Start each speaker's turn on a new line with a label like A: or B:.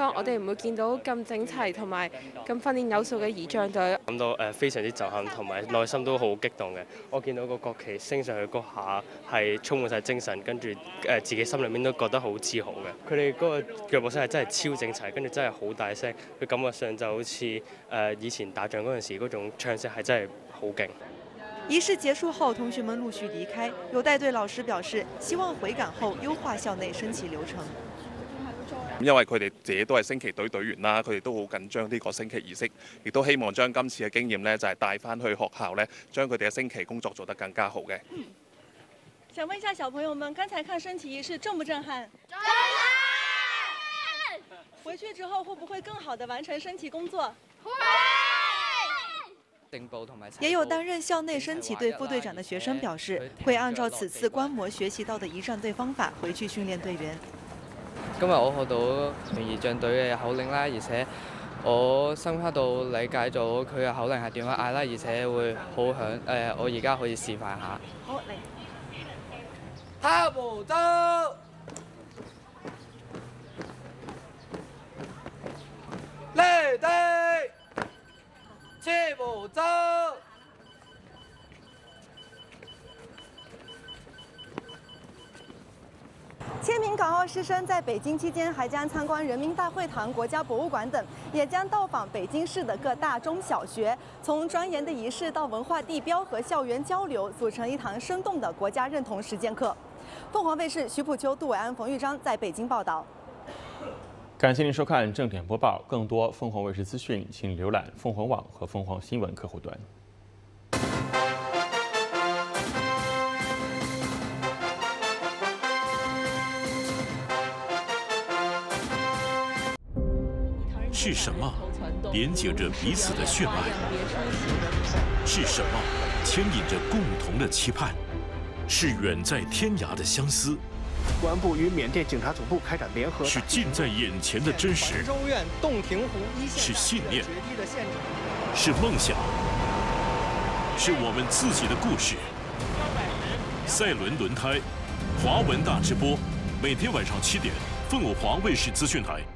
A: 講，我哋唔會見到咁整齊同埋咁訓練有素嘅儀仗隊。
B: 感到非常之震撼，同埋內心都好激動嘅。我見到個國旗升上去嗰下係充滿晒精神，跟住自己心裏面都覺得好自豪嘅。佢哋嗰個腳步聲係真係超整齊，跟住真係好大聲，佢感覺上就好似以前打仗嗰陣時嗰種唱聲係真係好勁。
C: 儀式結束後，同學們陸續離開。有帶隊老師表示，希望回港後優化校內升旗流程。
D: 因為佢哋自己都係升旗隊隊員啦，佢哋都好緊張呢個升旗儀式，亦都希望將今次嘅經驗呢，就係帶翻去學校呢，將佢哋嘅升旗工作做得更加好嘅。
C: 想問一下小朋友們，剛才看升旗儀式震不震撼？震撼！回去之後會不會更好地完成升旗工作？會。也有擔任校內升旗隊副隊長的學生表示，會按照此次觀摩學習到的儀仗隊方法回去訓練隊員。
E: 今日我學到儀仗隊嘅口令啦，而且我深刻到理解咗佢嘅口令係點樣嗌啦，而且會好響。我而家可以示範下。
C: 好嚟。
E: 下步走。嚟地。切步走。
C: 千名港澳師生在北京期間，還將參觀人民大會堂、國家博物館等，也將到訪北京市的各大中小學，從莊嚴的儀式到文化地標和校園交流，組成一堂生動的國家認同實踐課。鳳凰衛視徐普秋、杜偉安、馮玉章在北京報道。
F: 感謝您收看正點播報，更多鳳凰衛視資訊，請瀏覽鳳凰網和鳳凰新聞客戶端。
G: 是什麼連接着彼此的血脈？是什麼牽引着共同的期盼？是遠在天涯的相思。
H: 公安部與緬甸警察總部開展聯合。
G: 是近在眼前的真實。是信念。是夢想。是我們自己的故事。賽倫輪胎，華文大直播，每天晚上7點，鳳凰衛視資訊台。